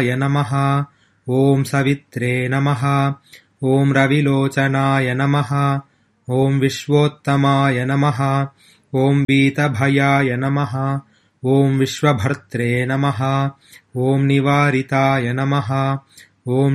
नमः। ॐ सवित्रे नमः। ॐ रविलोचनाय नमः। ॐ विश्वोत्तमाय नमः। ॐ वीतभयाय नमः। ॐ विश्वभर्त्रे नमः। ॐ निवारिताय नमः। ॐ